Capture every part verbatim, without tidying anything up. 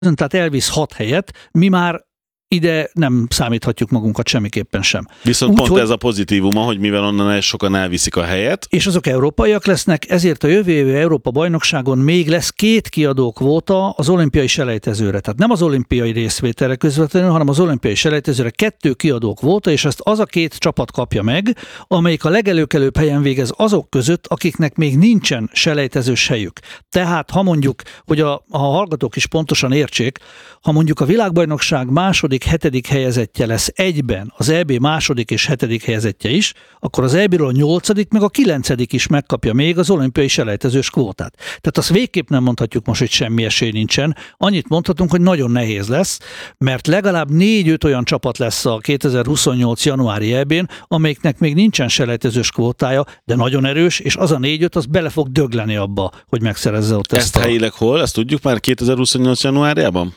tehát elvisz hat helyet, mi már ide nem számíthatjuk magunkat semmiképpen sem. Viszont Úgy, pont hogy... ez a pozitívuma, hogy mivel onnan el sokan elviszik a helyet. És azok európaiak lesznek, ezért a jövő évi Európa-bajnokságon még lesz két kiadó kvóta az olimpiai selejtezőre. Tehát nem az olimpiai részvételre közvetlenül, hanem az olimpiai selejtezőre kettő kiadó kvóta, és ezt az a két csapat kapja meg, amelyik a legelőkelőbb helyen végez azok között, akiknek még nincsen selejtezős helyük. Tehát, ha mondjuk, hogy a, a hallgatók is pontosan értsék, ha mondjuk a világbajnokság második hetedik helyezettje lesz egyben, az é bé második és hetedik helyezettje is, akkor az é béről a nyolcadik meg a kilencedik is megkapja még az olimpiai selejtezős kvótát. Tehát azt végképp nem mondhatjuk most, hogy semmi esély nincsen. Annyit mondhatunk, hogy nagyon nehéz lesz, mert legalább négy-öt olyan csapat lesz a kétezer-huszonnyolc januári é bén, amelyiknek még nincsen selejtezős kvótája, de nagyon erős, és az a négy-öt az bele fog dögleni abba, hogy megszerezze ott ezt. Ezt helyileg hol? Ezt tudjuk már kétezer-huszonnyolc januárjában?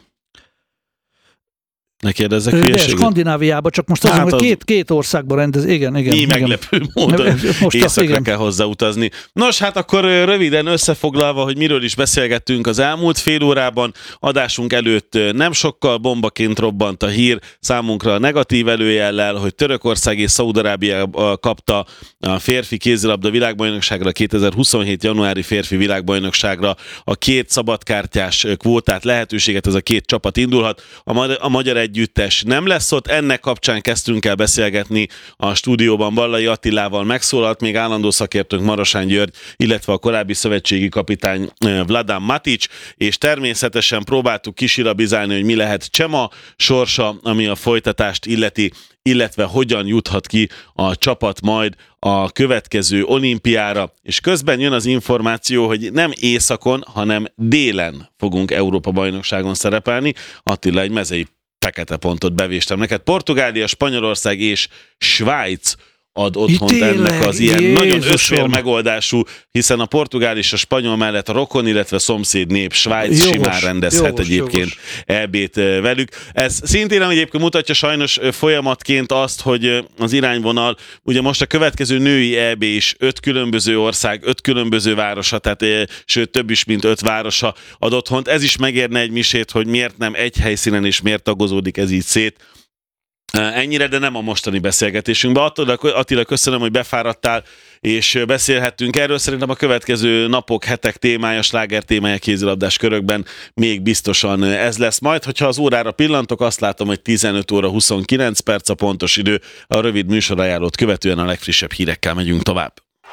Ne kérdezzek hülyeséget. De Skandináviában, csak most azon, hát hogy az... két, két országban rendez, igen, igen. Mi igen. meglepő módon most északra igen. kell hozzá utazni. Nos, hát akkor röviden összefoglalva, hogy miről is beszélgettünk az elmúlt fél órában, adásunk előtt nem sokkal bombaként robbant a hír számunkra a negatív előjellel, hogy Törökország és Szaúd-Arábia kapta a férfi kézilabda világbajnokságra, kétezer-huszonhét januári férfi világbajnokságra a két szabadkártyás kvótát, lehetőséget, ez a két csapat indulhat. A magyar együttes nem lesz ott, ennek kapcsán kezdtünk el beszélgetni a stúdióban. Ballai Attilával megszólalt, még állandó szakértőnk Marosán György, illetve a korábbi szövetségi kapitány Vladan Matić, és természetesen próbáltuk kisilabizálni, hogy mi lehet Csema sorsa, ami a folytatást illeti, illetve hogyan juthat ki a csapat majd a következő olimpiára, és közben jön az információ, hogy nem északon, hanem délen fogunk Európa-bajnokságon szerepelni. Attila, egy mezei fekete pontot bevéstem neked. Portugália, Spanyolország és Svájc ad otthont Tényleg, ennek az ilyen Jézusom. nagyon összfér megoldású, hiszen a portugál és a spanyol mellett a rokon, illetve szomszéd nép, Svájc jogos, simán rendezhet jogos, egyébként jogos. é bét velük. Ez szintén egyébként mutatja sajnos folyamatként azt, hogy az irányvonal, ugye most a következő női é bé is öt különböző ország, öt különböző városa, tehát sőt több is, mint öt városa ad otthont. Ez is megérne egy misét, hogy miért nem egy helyszínen és miért tagozódik ez így szét. Ennyire, de nem a mostani beszélgetésünkben. Attila, köszönöm, hogy befáradtál, és beszélhettünk erről. Szerintem a következő napok, hetek témája, sláger témája kézilabdás körökben még biztosan ez lesz majd. Hogyha az órára pillantok, azt látom, hogy tizenöt óra huszonkilenc perc a pontos idő. A rövid műsorajánlót követően a legfrissebb hírekkel megyünk tovább.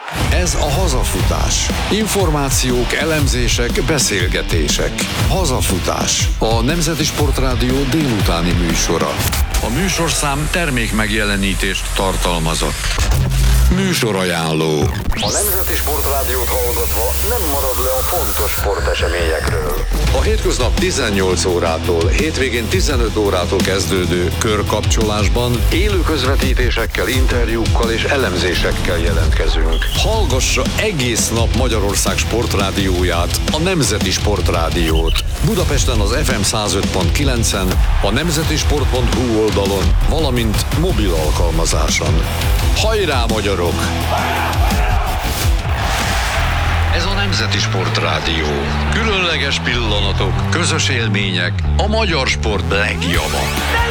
Ez a Hazafutás. Információk, elemzések, beszélgetések. Hazafutás. A Nemzeti Sportrádió délutáni műsora. A műsorszám termék megjelenítést tartalmazott. Műsorajánló. A Nemzeti Sportrádiót hallgatva nem marad le a fontos sporteseményekről. A hétköznap tizennyolc órától, hétvégén tizenöt órától kezdődő körkapcsolásban élő közvetítésekkel, interjúkkal és elemzésekkel jelentkezünk. Hallgassa egész nap Magyarország sportrádióját, a Nemzeti Sportrádiót. Budapesten az ef em száz öt pont kilencen, a nemzetisport pont hu oldalon, valamint mobil alkalmazáson. Hajrá, magyarok! Ez a Nemzeti Sportrádió. Különleges pillanatok, közös élmények, a magyar sport legjava.